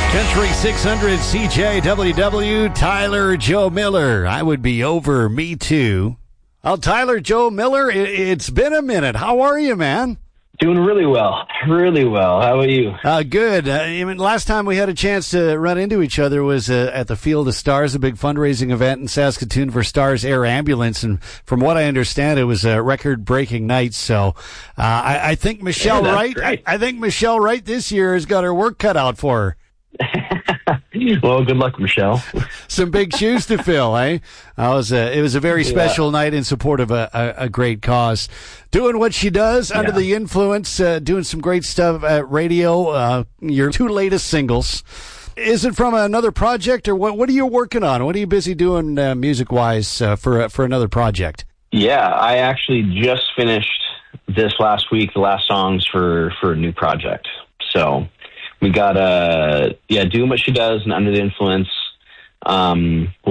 Country 600 CJWW, Tyler Joe Miller. I would be over, me too. Oh, Tyler Joe Miller, it's been a minute. How are you, man? Doing really well. Really well. How about you? Good. Last time we had a chance to run into each other was at the Field of Stars, a big fundraising event in Saskatoon for Stars Air Ambulance. And from what I understand, it was a record-breaking night. So I think Michelle Wright, I think Michelle Wright this year has got her work cut out for her. Well, good luck, Michelle. Some big shoes to fill, eh? It was a very special night in support of a great cause. Doing what she does, under the influence, doing some great stuff at radio. Your two latest singles. Is it from another project, or what are you working on? What are you busy doing music-wise for another project? Yeah, I actually just finished this last week, the last songs for a new project. So we got Doing What She Does and Under the Influence.